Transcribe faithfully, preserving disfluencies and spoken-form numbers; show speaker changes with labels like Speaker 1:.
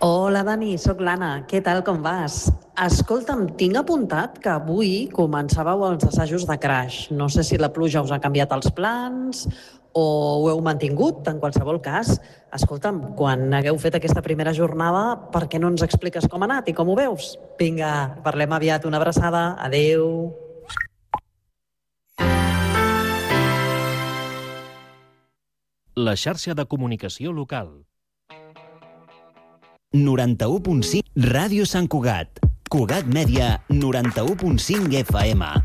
Speaker 1: Hola, Dani, sóc l'Anna. Què tal, com vas? Escolta'm, tinc apuntat que avui començàveu els assajos de Crash. No sé si la pluja us ha canviat els plans o ho heu mantingut. En qualsevol cas, escolta'm, quan hagueu fet aquesta primera jornada, per què no ens expliques com ha anat i com ho veus? Vinga, parlem aviat. Una abraçada. Adéu.
Speaker 2: La xarxa de comunicació local.
Speaker 3: noranta-u punt cinc Ràdio Sant Cugat. Cugat Mèdia, noranta-u punt cinc F M.